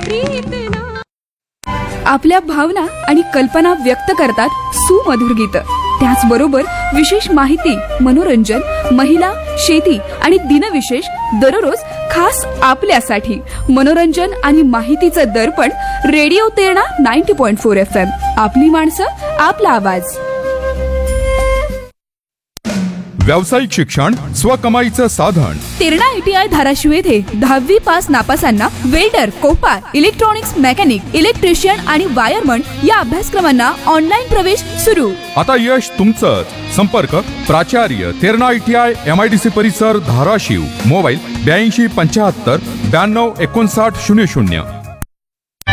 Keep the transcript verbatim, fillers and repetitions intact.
आपल्या भावना आणि कल्पना व्यक्त करतात सुमधुर गीतं. त्याचबरोबर विशेष माहिती, मनोरंजन, महिला, शेती आणि दिनविशेष दररोज खास आपल्यासाठी. मनोरंजन आणि माहितीचं दर्पण radio Terna ninety point four F M. आपली माणसं, आपला आवाज. व्यावसायिक शिक्षण स्वकमाईचं साधन. तेरणा आयटीआय धाराशिव येथे दहावी pass नापासांना welder, Kopar, electronics mechanic, electrician आणि वायरमन या अभ्यासक्रमांना ऑनलाईन प्रवेश सुरू. आता यश तुमचंच. संपर्क प्राचार्य तेरणा आयटीआय एमआयडीसी परिसर धाराशिव. मोबाईल ब्याऐंशी पंच्याहत्तर ब्याण्णव एकोणसाठ शून्य शून्य.